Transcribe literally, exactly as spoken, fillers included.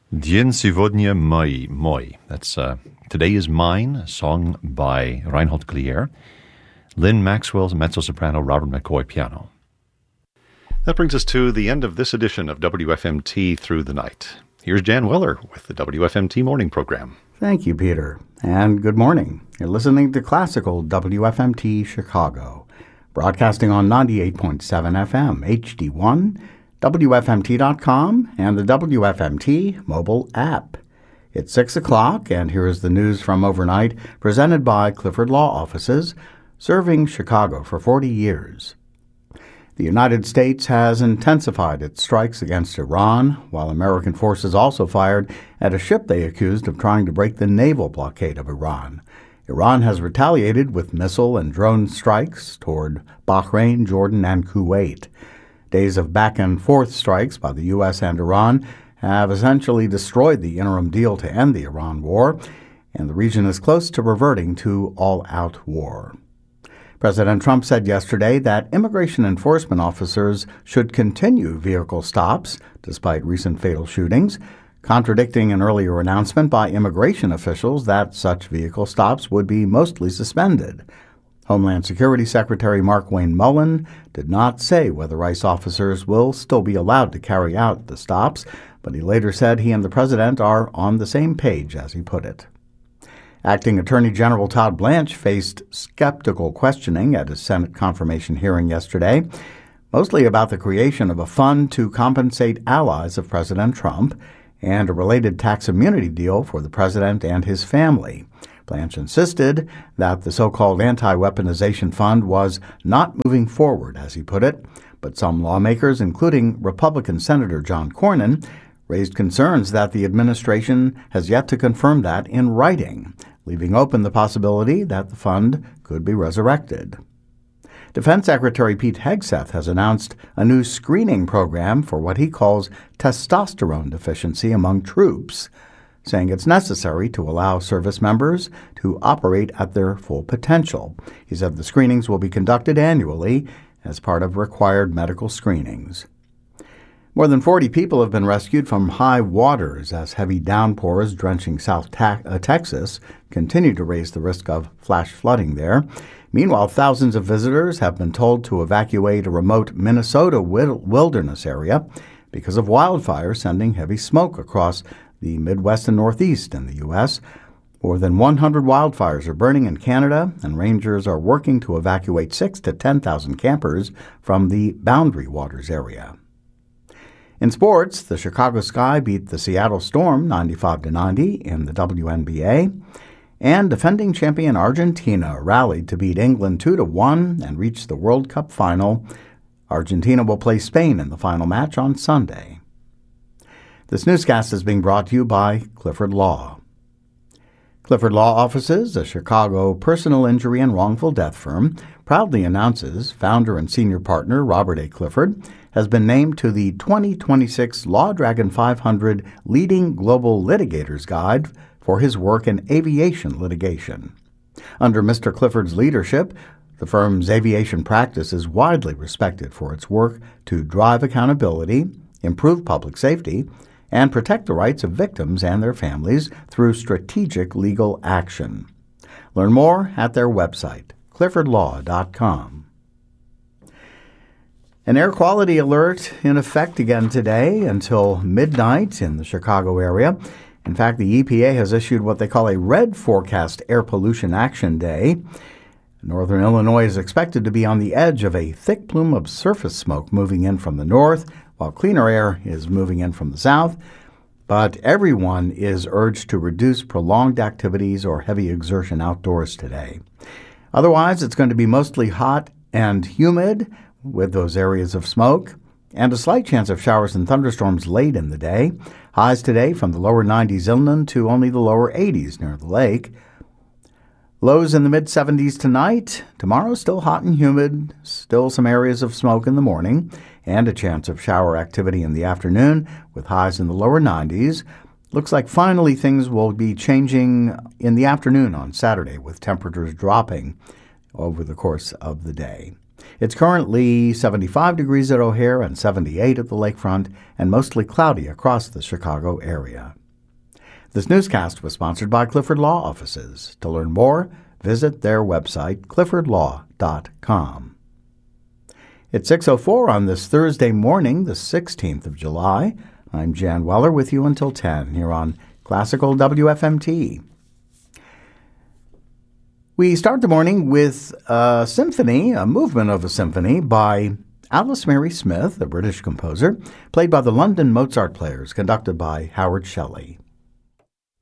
Dzień сегодня мой, мой. That's uh, Today is Mine, a song by Reinhold Glier. Lynn Maxwell's mezzo-soprano, Robert McCoy piano. That brings us to the end of this edition of W F M T Through the Night. Here's Jan Weller with the W F M T Morning Program. Thank you, Peter, and good morning. You're listening to Classical W F M T Chicago, broadcasting on ninety-eight point seven F M, H D one, W F M T dot com, and the W F M T mobile app. It's six o'clock, and here is the news from overnight, presented by Clifford Law Offices, serving Chicago for forty years. The United States has intensified its strikes against Iran, while American forces also fired at a ship they accused of trying to break the naval blockade of Iran. Iran has retaliated with missile and drone strikes toward Bahrain, Jordan, and Kuwait. Days of back-and-forth strikes by the U S and Iran have essentially destroyed the interim deal to end the Iran war, and the region is close to reverting to all-out war. President Trump said yesterday that immigration enforcement officers should continue vehicle stops despite recent fatal shootings, contradicting an earlier announcement by immigration officials that such vehicle stops would be mostly suspended. Homeland Security Secretary Markwayne Mullin did not say whether ICE officers will still be allowed to carry out the stops, but he later said he and the president are on the same page, as he put it. Acting Attorney General Todd Blanche faced skeptical questioning at his Senate confirmation hearing yesterday, mostly about the creation of a fund to compensate allies of President Trump and a related tax immunity deal for the president and his family. Blanche insisted that the so-called anti-weaponization fund was not moving forward, as he put it, but some lawmakers, including Republican Senator John Cornyn, raised concerns that the administration has yet to confirm that in writing, leaving open the possibility that the fund could be resurrected. Defense Secretary Pete Hegseth has announced a new screening program for what he calls testosterone deficiency among troops, saying it's necessary to allow service members to operate at their full potential. He said the screenings will be conducted annually as part of required medical screenings. More than forty people have been rescued from high waters as heavy downpours drenching South ta- uh, Texas continue to raise the risk of flash flooding there. Meanwhile, thousands of visitors have been told to evacuate a remote Minnesota wilderness area because of wildfires sending heavy smoke across the Midwest and Northeast in the U S. More than one hundred wildfires are burning in Canada, and rangers are working to evacuate six to ten thousand campers from the Boundary Waters area. In sports, the Chicago Sky beat the Seattle Storm ninety-five to ninety in the W N B A, and defending champion Argentina rallied to beat England two to one and reach the World Cup final. Argentina will play Spain in the final match on Sunday. This newscast is being brought to you by Clifford Law. Clifford Law Offices, a Chicago personal injury and wrongful death firm, proudly announces founder and senior partner Robert A. Clifford has been named to the twenty twenty-six Law Dragon five hundred Leading Global Litigators Guide for his work in aviation litigation. Under Mister Clifford's leadership, the firm's aviation practice is widely respected for its work to drive accountability, improve public safety, and protect the rights of victims and their families through strategic legal action. Learn more at their website, clifford law dot com. An air quality alert in effect again today until midnight in the Chicago area. In fact, the E P A has issued what they call a red forecast air pollution action day. Northern Illinois is expected to be on the edge of a thick plume of surface smoke moving in from the north, while cleaner air is moving in from the south. But everyone is urged to reduce prolonged activities or heavy exertion outdoors today. Otherwise, it's going to be mostly hot and humid with those areas of smoke, and a slight chance of showers and thunderstorms late in the day. Highs today from the lower nineties inland to only the lower eighties near the lake. Lows in the mid-seventies tonight. Tomorrow still hot and humid, still some areas of smoke in the morning, and a chance of shower activity in the afternoon with highs in the lower nineties. Looks like finally things will be changing in the afternoon on Saturday with temperatures dropping over the course of the day. It's currently seventy-five degrees at O'Hare and seventy-eight at the lakefront and mostly cloudy across the Chicago area. This newscast was sponsored by Clifford Law Offices. To learn more, visit their website, clifford law dot com. It's six oh four on this Thursday morning, the sixteenth of July. I'm Jan Weller with you until ten here on Classical W F M T. We start the morning with a symphony, a movement of a symphony by Alice Mary Smith, a British composer, played by the London Mozart Players, conducted by Howard Shelley.